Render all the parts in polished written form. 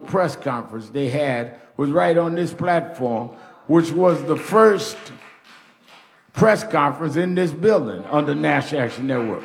press conference they had was right on this platform, which was the first press conference in this building under National Action Network.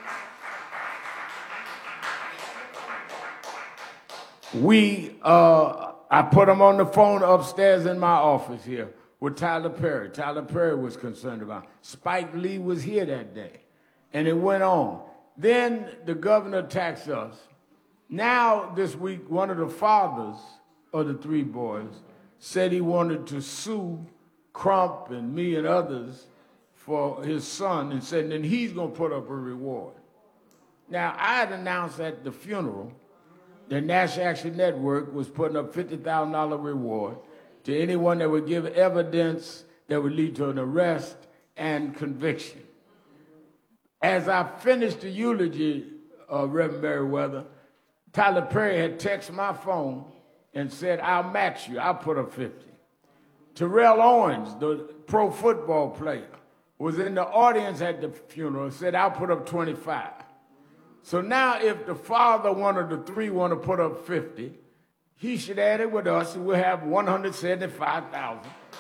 I put them on the phone upstairs in my office here with Tyler Perry. Tyler Perry was concerned about it. Spike Lee was here that day, and it went on. Then the governor taxed us. Now, this week, one of the fathers of the three boys said he wanted to sue Crump and me and others for his son, and said then he's going to put up a reward. Now, I had announced at the funeral the National Action Network was putting up $50,000 reward to anyone that would give evidence that would lead to an arrest and conviction. As I finished the eulogy of Reverend Merriweather, Tyler Perry had texted my phone and said, I'll match you, I'll put up 50. Terrell Owens, the pro football player, was in the audience at the funeral and said, I'll put up 25. So now if the father, one of the three, want to put up 50, he should add it with us and we'll have 175,000.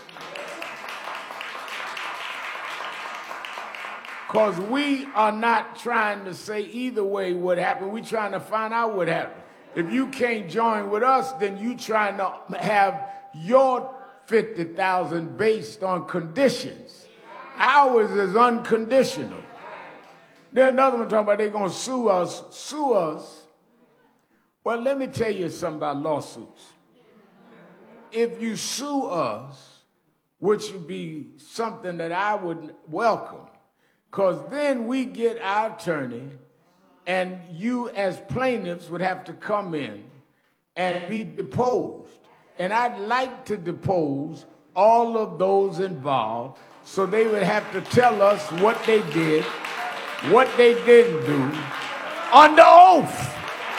Because we are not trying to say either way what happened. We're trying to find out what happened. If you can't join with us, then you trying to have your 50,000 based on conditions. Ours is unconditional. There's another one talking about they're going to sue us. Sue us? Well, let me tell you something about lawsuits. If you sue us, which would be something that I would welcome, because then we get our attorney, and you as plaintiffs would have to come in and be deposed. And I'd like to depose all of those involved so they would have to tell us what they did, what they didn't do, under oath.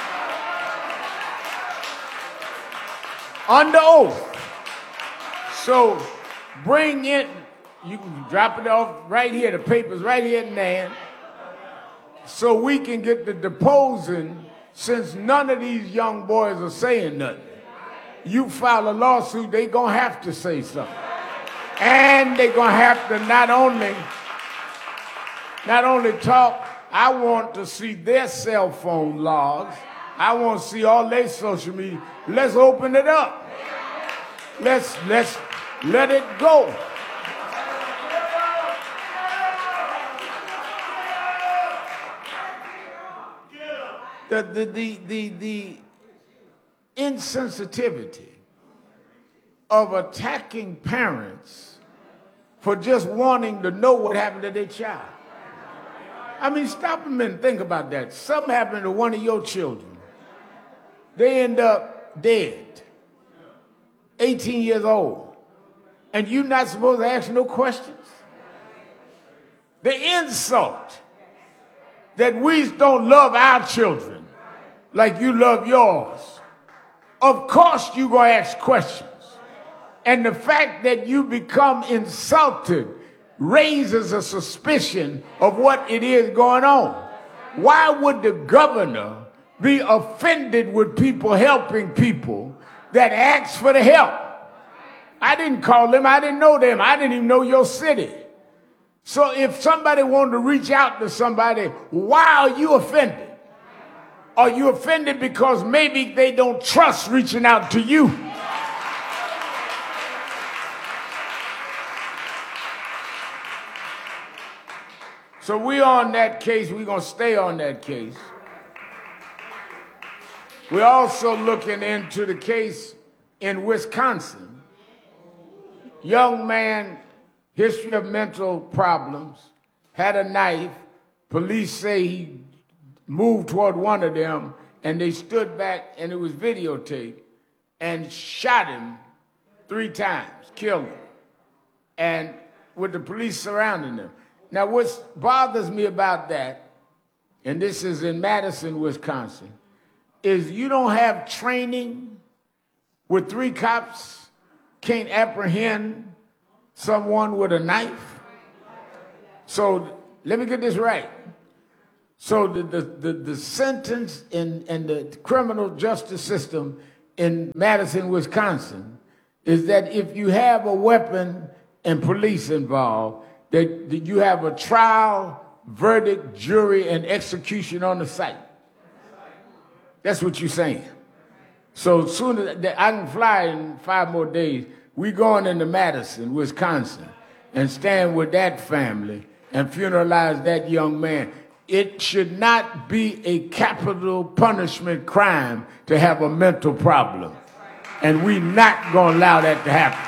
Under oath. So bring in, you can drop it off right here, the paper's right here in hand, so we can get the deposing, since none of these young boys are saying nothing. You file a lawsuit, they gonna have to say something. And they gonna have to not only talk, I want to see their cell phone logs. I want to see all their social media. Let's open it up. Let's let it go. The insensitivity of attacking parents for just wanting to know what happened to their child. I mean, stop a minute and think about that. Something happened to one of your children. They end up dead, 18 years old, and you're not supposed to ask no questions? The insult that we don't love our children like you love yours. Of course you're going to ask questions. And the fact that you become insulted raises a suspicion of what it is going on. Why would the governor be offended with people helping people that ask for the help? I didn't call them. I didn't know them. I didn't even know your city. So if somebody wanted to reach out to somebody, why are you offended? Are you offended because maybe they don't trust reaching out to you? So we're on that case. We're going to stay on that case. We're also looking into the case in Wisconsin. Young man, history of mental problems, had a knife. Police say he moved toward one of them, and they stood back, and it was videotaped, and shot him 3 times, killed him, and with the police surrounding him. Now, what bothers me about that, and this is in Madison, Wisconsin, is you don't have training with 3 cops can't apprehend someone with a knife. So let me get this right. So the sentence in the criminal justice system in Madison, Wisconsin, is that if you have a weapon and police involved, that you have a trial, verdict, jury, and execution on the site. That's what you're saying. So soon as I can fly in 5 more days, we going into Madison, Wisconsin, and stand with that family and funeralize that young man. It should not be a capital punishment crime to have a mental problem. And we're not going to allow that to happen.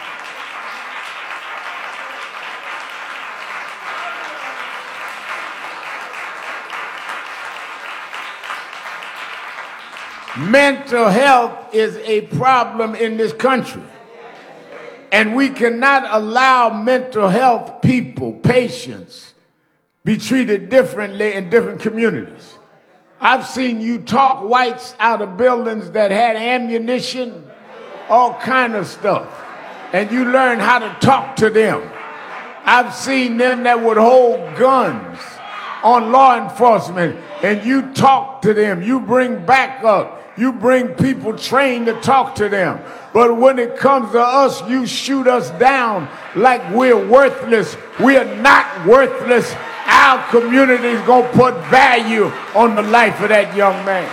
Mental health is a problem in this country. And we cannot allow mental health people, patients, be treated differently in different communities. I've seen you talk whites out of buildings that had ammunition, all kind of stuff. And you learn how to talk to them. I've seen them that would hold guns on law enforcement, and you talk to them. You bring backup. You bring people trained to talk to them. But when it comes to us, you shoot us down like we're worthless. We are not worthless. Our community is going to put value on the life of that young man.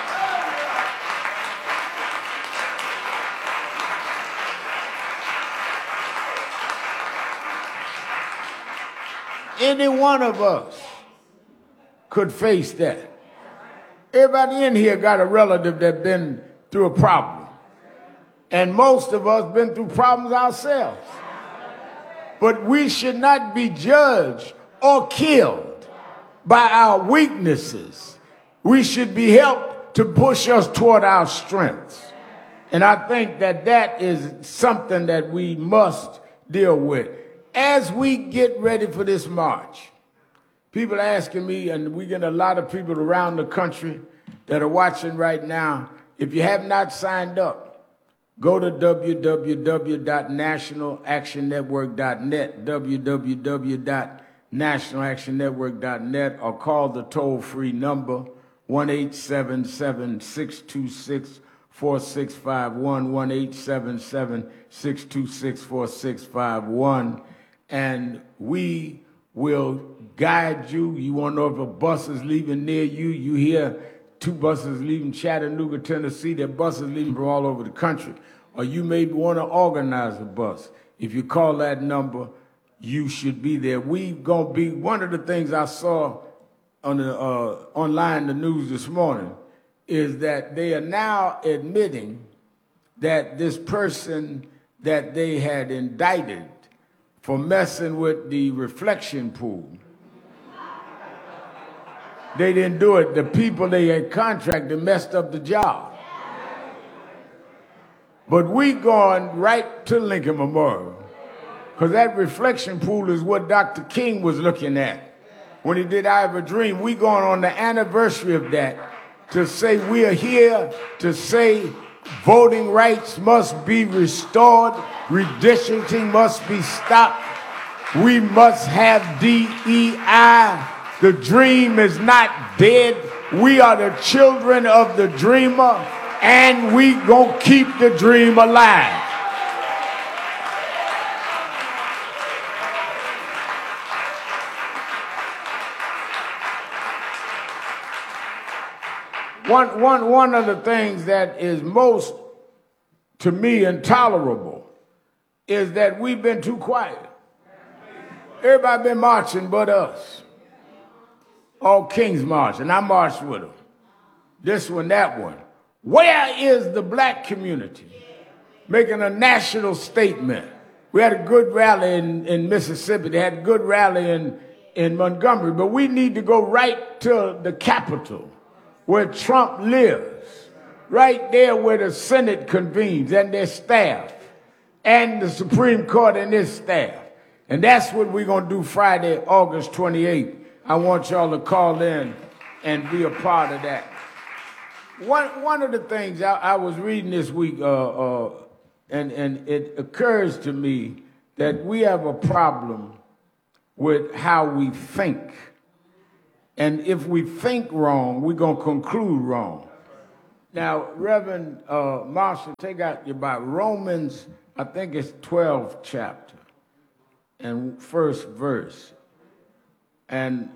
Any one of us could face that. Everybody in here got a relative that's been through a problem. And most of us been through problems ourselves. But we should not be judged or killed by our weaknesses. We should be helped to push us toward our strengths. And I think that that is something that we must deal with. As we get ready for this march, people are asking me, and we get a lot of people around the country that are watching right now, if you have not signed up, go to www.nationalactionnetwork.net, www.nationalactionnetwork.net, or call the toll-free number 1-877-626-4651, 1-877-626-4651, and we will guide you. You want to know if a bus is leaving near you. You hear 2 buses leaving Chattanooga, Tennessee. There are buses leaving from all over the country. Or you may want to organize a bus. If you call that number, you should be there. We going to be, one of the things I saw on the online, the news this morning, is that they are now admitting that this person that they had indicted for messing with the reflection pool, they didn't do it. The people they had contracted messed up the job. But we going right to Lincoln Memorial, because that reflection pool is what Dr. King was looking at when he did I Have a Dream. We going on the anniversary of that to say we are here to say voting rights must be restored, redistricting must be stopped, we must have DEI. The dream is not dead. We are the children of the dreamer, and we gonna keep the dream alive. One of the things that is most, to me, intolerable is that we've been too quiet. Everybody been marching but us. All Kings march, and I marched with them. This one, that one. Where is the black community making a national statement? We had a good rally in Mississippi. They had a good rally in Montgomery. But we need to go right to the Capitol, where Trump lives, right there where the Senate convenes and their staff, and the Supreme Court and its staff. And that's what we're going to do Friday, August 28th. I want y'all to call in and be a part of that. One of the things I was reading this week, and it occurs to me that we have a problem with how we think. And if we think wrong, we're going to conclude wrong. Now, Reverend Marshall, take out your Bible. Romans, I think it's 12th chapter and first verse. And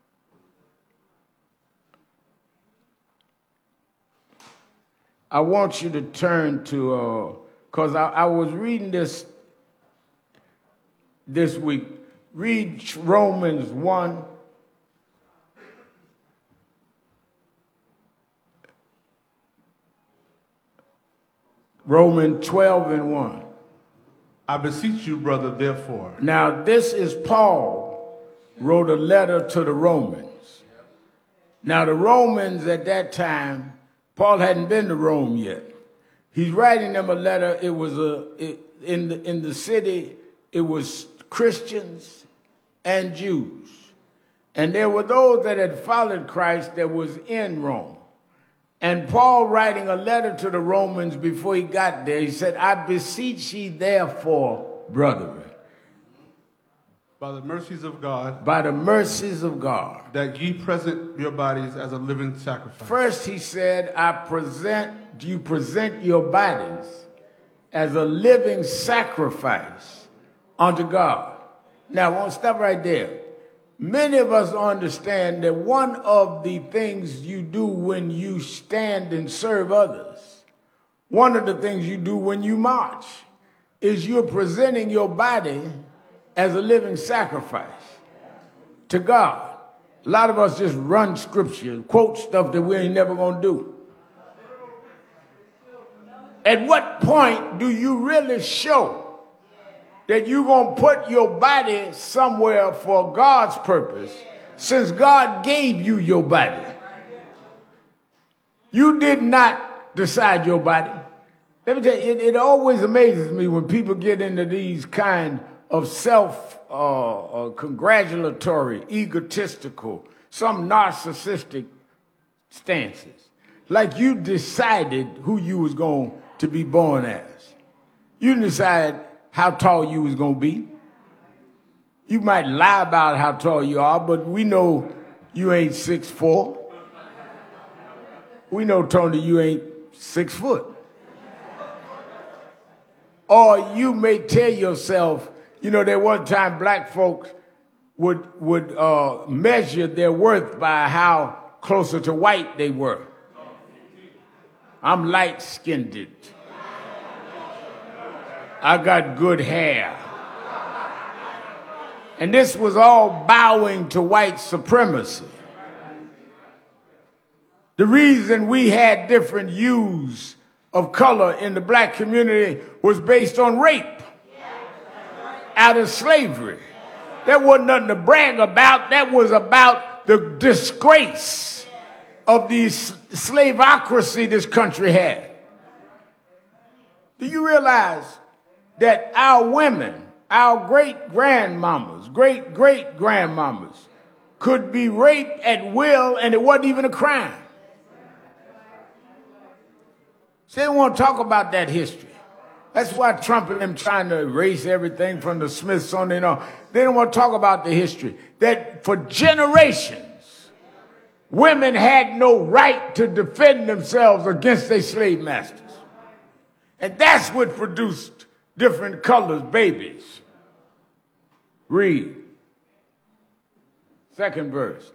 I want you to turn to, because I was reading this week. Read Romans 1. Romans 12 and 1. I beseech you, brother, therefore. Now, this is Paul wrote a letter to the Romans. Now, the Romans at that time, Paul hadn't been to Rome yet. He's writing them a letter. It was in the city, it was Christians and Jews. And there were those that had followed Christ that was in Rome. And Paul writing a letter to the Romans before he got there, he said, I beseech ye therefore, brethren. By the mercies of God. By the mercies of God. That ye present your bodies as a living sacrifice. First he said, you present your bodies as a living sacrifice unto God. Now, I want to stop right there. Many of us understand that one of the things you do when you stand and serve others, one of the things you do when you march, is you're presenting your body as a living sacrifice to God. A lot of us just run scripture, quote stuff that we ain't never going to do. At what point do you really show that you're going to put your body somewhere for God's purpose, since God gave you your body? You did not decide your body. Let me tell you, it always amazes me when people get into these kind of self-congratulatory, egotistical, some narcissistic stances. Like you decided who you was going to be born as. You decide how tall you was going to be. You might lie about how tall you are, but we know you ain't 6'4". We know, Tony, you ain't 6 foot. Or you may tell yourself, you know, there was a time black folks would measure their worth by how closer to white they were. I'm light-skinned. I got good hair. And this was all bowing to white supremacy. The reason we had different hues of color in the black community was based on rape out of slavery. That wasn't nothing to brag about. That was about the disgrace of the slaveocracy this country had. Do you realize that our women, our great-grandmamas, great-great-grandmamas could be raped at will and it wasn't even a crime? So they don't want to talk about that history. That's why Trump and them trying to erase everything from the Smithsonian. They don't want to talk about the history. That for generations, women had no right to defend themselves against their slave masters. And that's what produced different colors, babies. Read. Second verse.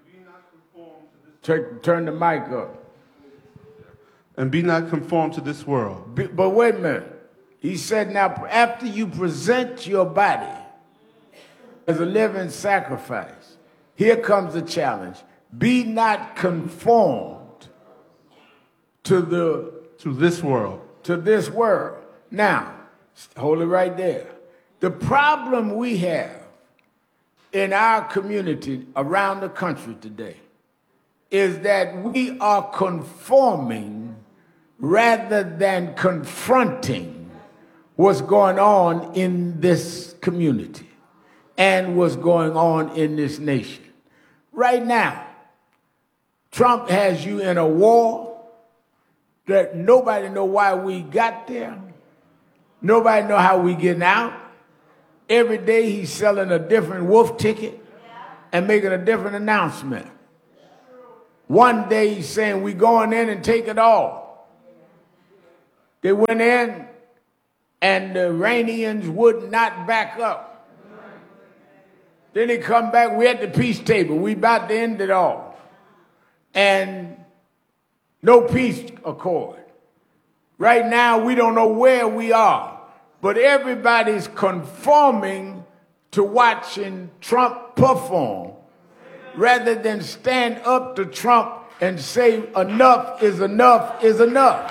Turn the mic up. And be not conformed to this world. But wait a minute. He said, now, after you present your body as a living sacrifice, here comes the challenge. Be not conformed to this world. To this world. Now, hold it right there. The problem we have in our community around the country today is that we are conforming rather than confronting what's going on in this community and what's going on in this nation. Right now, Trump has you in a war that nobody know why we got there. Nobody know how we getting out. Every day he's selling a different wolf ticket and making a different announcement. One day he's saying, we going in and take it all. They went in and the Iranians would not back up. Then they come back, we at the peace table, we about to end it all. And no peace accord. Right now, we don't know where we are, but everybody's conforming to watching Trump perform rather than stand up to Trump and say enough is enough is enough.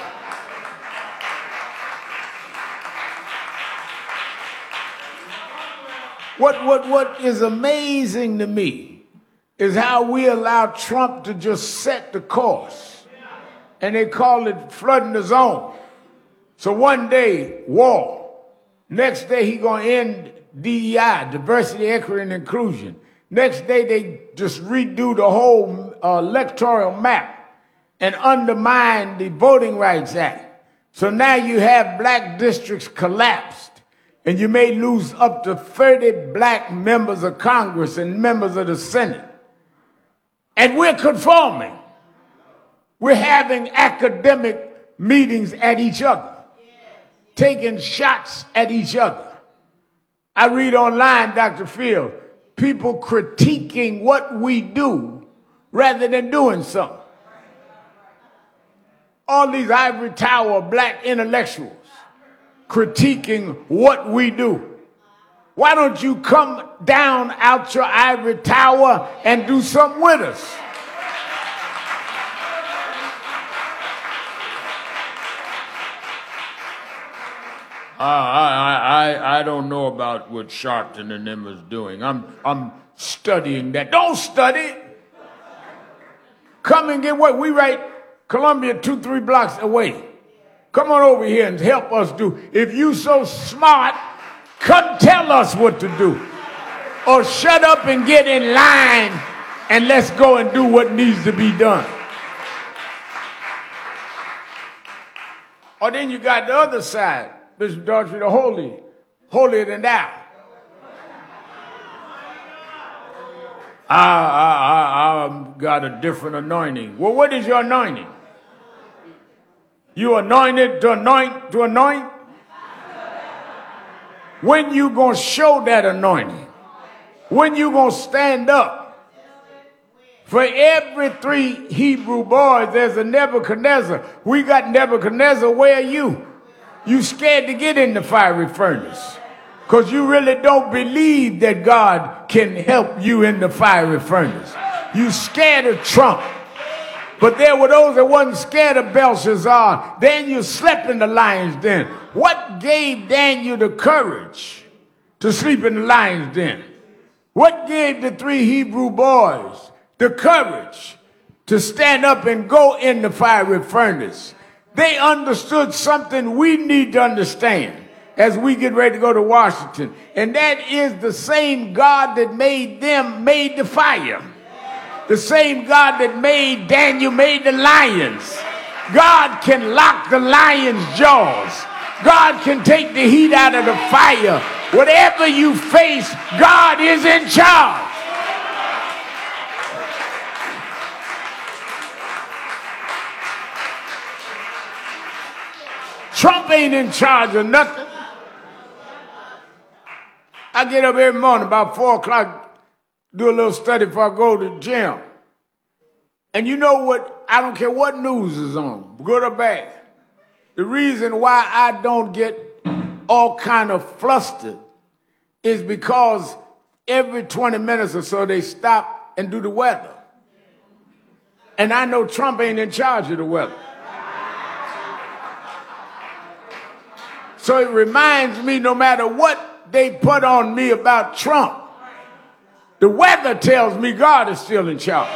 What is amazing to me is how we allow Trump to just set the course, and they call it flooding the zone. So one day, war. Next day, he gonna end DEI, diversity, equity, and inclusion. Next day, they just redo the whole electoral map and undermine the Voting Rights Act. So now you have black districts collapsed, and you may lose up to 30 black members of Congress and members of the Senate. And we're conforming. We're having academic meetings at each other, taking shots at each other. I read online, Dr. Field, people critiquing what we do rather than doing something. All these ivory tower black intellectuals critiquing what we do. Why don't you come down out your ivory tower and do something with us? I don't know about what Sharpton and them is doing. I'm studying that. Don't study. Come and get what we right. Columbia 2-3 blocks away. Come on over here and help us do. If you so smart, come tell us what to do. Or shut up and get in line and let's go and do what needs to be done. Or then you got the other side. Bishop Daughtry, the holy, holier than thou. I got a different anointing. Well, what is your anointing? You anointed to anoint? When you gonna show that anointing? When you gonna stand up? For every 3 Hebrew boys, there's a Nebuchadnezzar. We got Nebuchadnezzar, where are you? You scared to get in the fiery furnace because you really don't believe that God can help you in the fiery furnace. You scared of Trump. But there were those that wasn't scared of Belshazzar. Daniel slept in the lion's den. What gave Daniel the courage to sleep in the lion's den? What gave the 3 Hebrew boys the courage to stand up and go in the fiery furnace? They understood something we need to understand as we get ready to go to Washington. And that is the same God that made them made the fire. The same God that made Daniel made the lions. God can lock the lion's jaws. God can take the heat out of the fire. Whatever you face, God is in charge. Trump ain't in charge of nothing. I get up every morning about 4 o'clock, do a little study before I go to the gym. And you know what? I don't care what news is on, good or bad. The reason why I don't get all kind of flustered is because every 20 minutes or so they stop and do the weather. And I know Trump ain't in charge of the weather. So it reminds me, no matter what they put on me about Trump, the weather tells me God is still in charge.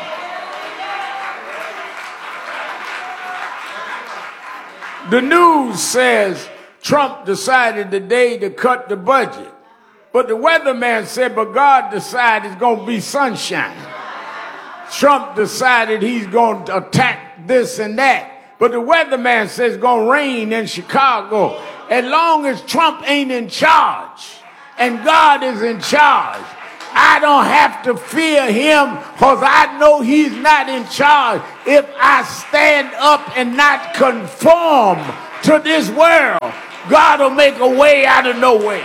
The news says Trump decided today to cut the budget. But the weatherman said, but God decided it's going to be sunshine. Trump decided he's going to attack this and that. But the weatherman says it's going to rain in Chicago. As long as Trump ain't in charge and God is in charge, I don't have to fear him because I know he's not in charge. If I stand up and not conform to this world, God will make a way out of no way.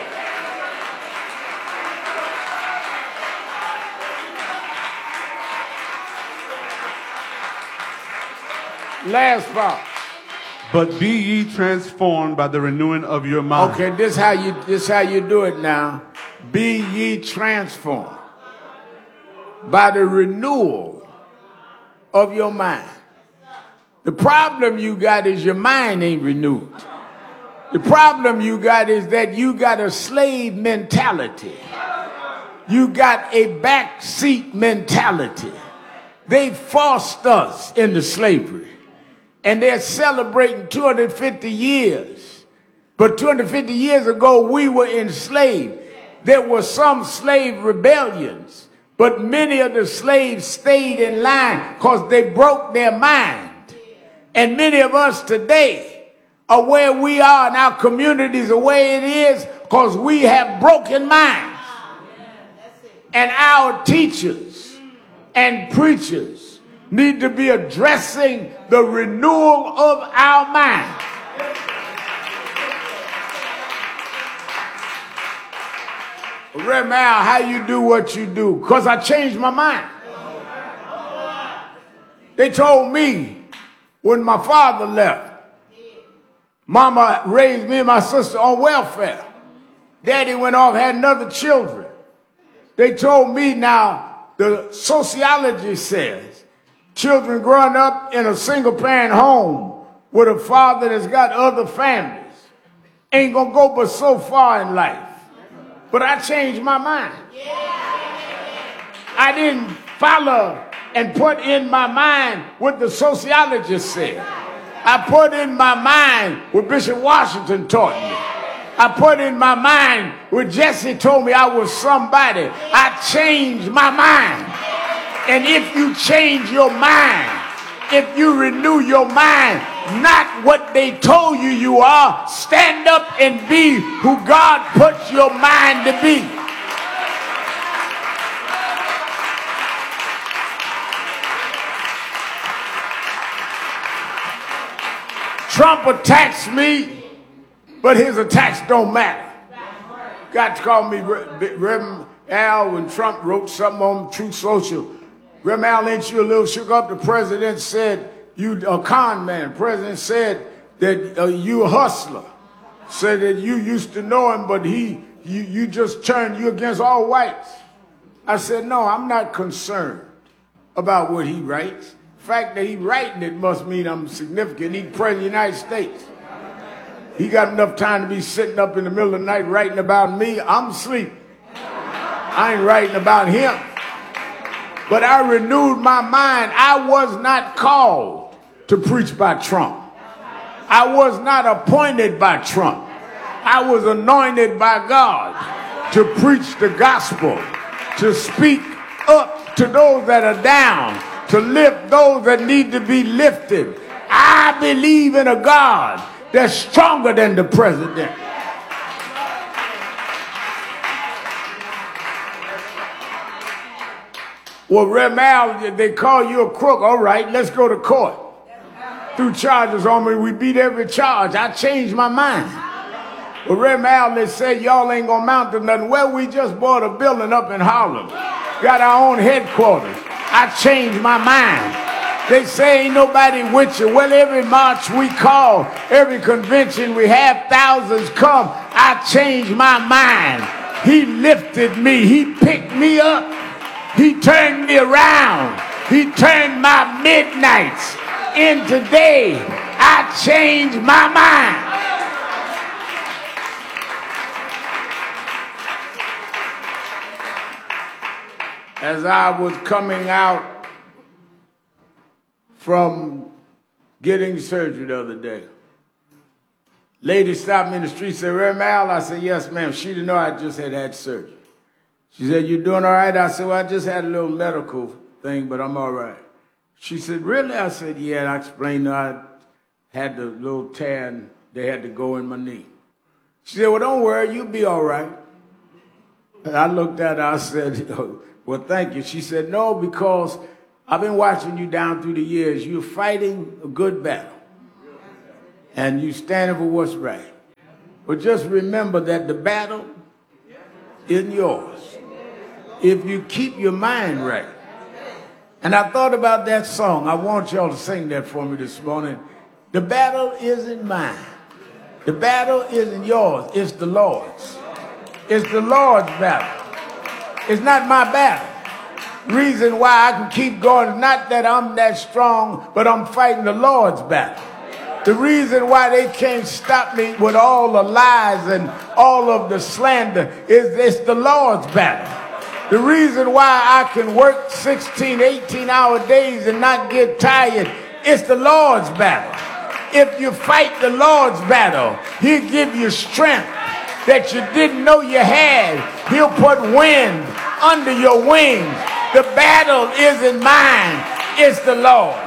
Last part. But be ye transformed by the renewing of your mind. Okay, this how you do it now. Be ye transformed by the renewal of your mind. The problem you got is your mind ain't renewed. The problem you got is that you got a slave mentality. You got a backseat mentality. They forced us into slavery. And they're celebrating 250 years. But 250 years ago, we were enslaved. There were some slave rebellions, but many of the slaves stayed in line because they broke their mind. And many of us today are where we are in our communities the way it is because we have broken minds. And our teachers and preachers need to be addressing the renewal of our minds. Reverend Al, how you do what you do? Because I changed my mind. They told me when my father left, Mama raised me and my sister on welfare. Daddy went off, had another children. They told me now, the sociology says, children growing up in a single-parent home with a father that's got other families ain't gonna go but so far in life. But I changed my mind. I didn't follow and put in my mind what the sociologist said. I put in my mind what Bishop Washington taught me. I put in my mind what Jesse told me I was somebody. I changed my mind. And if you change your mind, if you renew your mind, not what they told you you are, stand up and be who God puts your mind to be. Trump attacks me, but his attacks don't matter. Got to call me Reverend Al when Trump wrote something on Truth Social. Reverend Al, ain't you a little shook up? The president said you a con man. The president said that you a hustler. Said that you used to know him, but you just turned you against all whites. I said, no, I'm not concerned about what he writes. The fact that he's writing it must mean I'm significant. He's president of the United States. He got enough time to be sitting up in the middle of the night writing about me. I'm asleep. I ain't writing about him. But I renewed my mind. I was not called to preach by Trump. I was not appointed by Trump. I was anointed by God to preach the gospel, to speak up to those that are down, to lift those that need to be lifted. I believe in a God that's stronger than the president. Well, Reverend Al, they call you a crook. All right, let's go to court. Threw charges on me. We beat every charge. I changed my mind. Well, Reverend Al, they said y'all ain't gonna mount to nothing. Well, we just bought a building up in Harlem. Got our own headquarters. I changed my mind. They say ain't nobody with you. Well, every march we call, every convention we have, thousands come. I changed my mind. He lifted me. He picked me up. He turned me around. He turned my midnights into day. I changed my mind. As I was coming out from getting surgery the other day, lady stopped me in the street and said, Reverend Al? I said, yes, ma'am. She didn't know I just had surgery. She said, you doing all right? I said, well, I just had a little medical thing, but I'm all right. She said, really? I said, yeah. And I explained I had the little tear and they had to go in my knee. She said, well, don't worry, you'll be all right. And I looked at her, I said, well, thank you. She said, no, because I've been watching you down through the years. You're fighting a good battle. And you standing for what's right. But just remember that the battle isn't yours if you keep your mind right. And I thought about that song. I want y'all to sing that for me this morning. The battle isn't mine. The battle isn't yours. It's the Lord's. It's the Lord's battle. It's not my battle. Reason why I can keep going is not that I'm that strong, but I'm fighting the Lord's battle. The reason why they can't stop me with all the lies and all of the slander is it's the Lord's battle. The reason why I can work 16, 18-hour days and not get tired, it's the Lord's battle. If you fight the Lord's battle, he'll give you strength that you didn't know you had. He'll put wind under your wings. The battle isn't mine, it's the Lord.